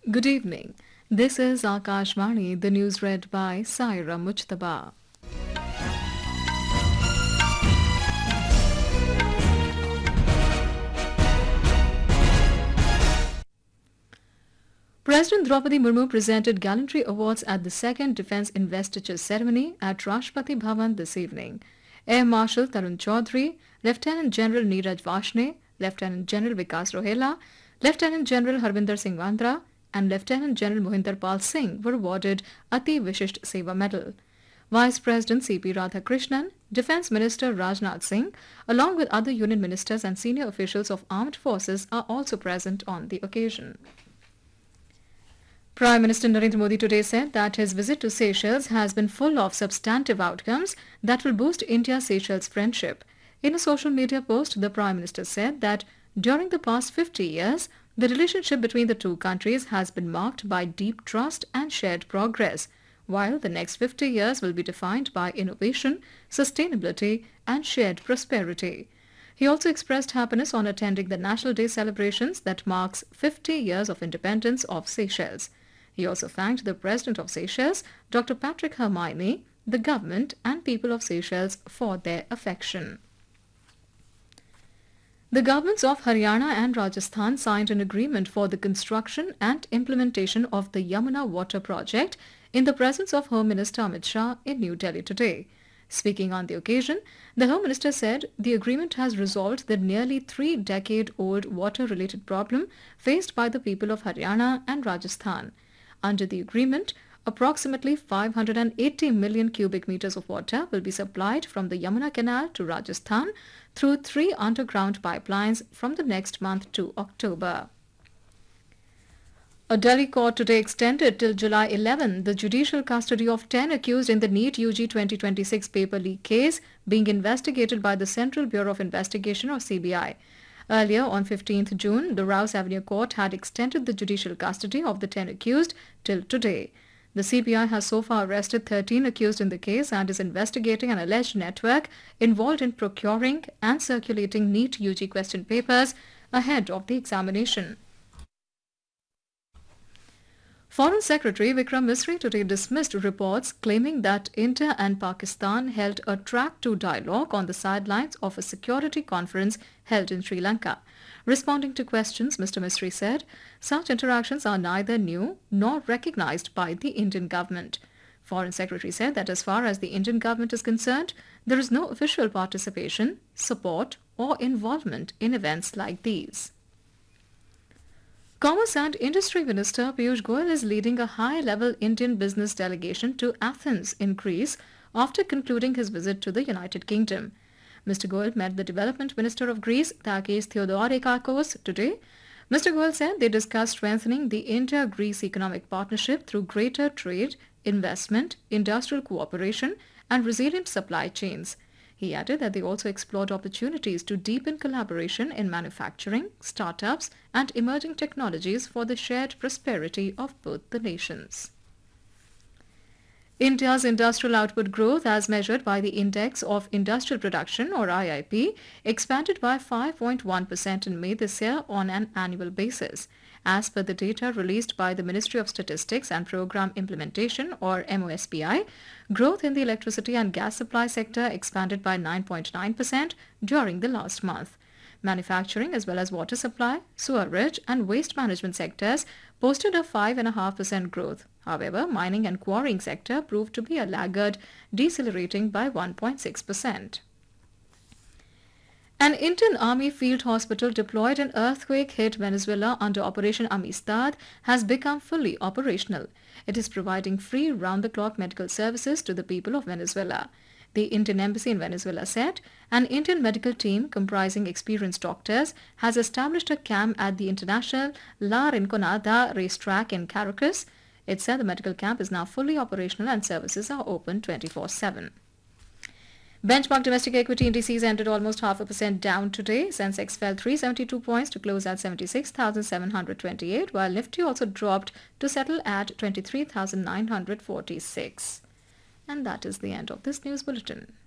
Good evening. This is Akashvani, the news read by Saira Mujtaba. President Draupadi Murmu presented gallantry awards at the second Defence Investiture ceremony at Rashtrapati Bhavan this evening. Air Marshal Tarun Chaudhary, Lieutenant General Neeraj Vashne, Lieutenant General Vikas Rohela, Lieutenant General Harvinder Singh Vandra, and Lieutenant General Mohinder Pal Singh were awarded Ati Vishisht Seva Medal. Vice President C.P. Radhakrishnan, Defence Minister Rajnath Singh, along with other union ministers and senior officials of armed forces are also present on the occasion. Prime Minister Narendra Modi today said that his visit to Seychelles has been full of substantive outcomes that will boost India-Seychelles friendship. In a social media post, the Prime Minister said that during the past 50 years, the relationship between the two countries has been marked by deep trust and shared progress, while the next 50 years will be defined by innovation, sustainability, and shared prosperity. He also expressed happiness on attending the National Day celebrations that marks 50 years of independence of Seychelles. He also thanked the President of Seychelles, Dr. Patrick Hermione, the government and people of Seychelles for their affection. The governments of Haryana and Rajasthan signed an agreement for the construction and implementation of the Yamuna Water Project in the presence of Home Minister Amit Shah in New Delhi today. Speaking on the occasion, the Home Minister said the agreement has resolved the nearly 3-decade-old water-related problem faced by the people of Haryana and Rajasthan. Under the agreement, approximately 580 million cubic meters of water will be supplied from the Yamuna Canal to Rajasthan through 3 underground pipelines from the next month to October. A Delhi court today extended till July 11 the judicial custody of 10 accused in the NEET UG 2026 paper leak case being investigated by the Central Bureau of Investigation or CBI. Earlier, on 15th June, the Rouse Avenue Court had extended the judicial custody of the 10 accused till today. The CBI has so far arrested 13 accused in the case and is investigating an alleged network involved in procuring and circulating NEET UG question papers ahead of the examination. Foreign Secretary Vikram Misri today dismissed reports claiming that India and Pakistan held a track 2 dialogue on the sidelines of a security conference held in Sri Lanka. Responding to questions, Mr. Misri said, such interactions are neither new nor recognized by the Indian government. Foreign Secretary said that as far as the Indian government is concerned, there is no official participation, support or involvement in events like these. Commerce and Industry Minister Piyush Goyal is leading a high-level Indian business delegation to Athens in Greece after concluding his visit to the United Kingdom. Mr. Goyal met the Development Minister of Greece, Takis Theodorakakos, today. Mr. Goyal said they discussed strengthening the India-Greece economic partnership through greater trade, investment, industrial cooperation, and resilient supply chains. He added that they also explored opportunities to deepen collaboration in manufacturing, startups, and emerging technologies for the shared prosperity of both the nations. India's industrial output growth, as measured by the Index of Industrial Production or IIP, expanded by 5.1% in May this year on an annual basis. As per the data released by the Ministry of Statistics and Program Implementation or MOSPI, growth in the electricity and gas supply sector expanded by 9.9% during the last month. Manufacturing as well as water supply, sewerage and waste management sectors posted a 5.5% growth. However, mining and quarrying sector proved to be a laggard, decelerating by 1.6%. An Indian Army field hospital deployed in earthquake-hit Venezuela under Operation Amistad has become fully operational. It is providing free round-the-clock medical services to the people of Venezuela. The Indian Embassy in Venezuela said an Indian medical team comprising experienced doctors has established a camp at the international La Rinconada racetrack in Caracas. It said the medical camp is now fully operational and services are open 24/7. Benchmark domestic equity indices ended almost 0.5% down today. Sensex fell 372 points to close at 76,728, while Nifty also dropped to settle at 23,946. And that is the end of this news bulletin.